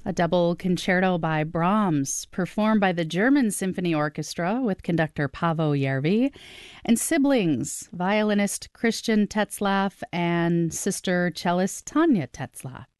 a double concerto by Brahms, performed by the German Symphony Orchestra with conductor Paavo Järvi, and siblings, violinist Christian Tetzlaff and sister cellist Tanya Tetzlaff.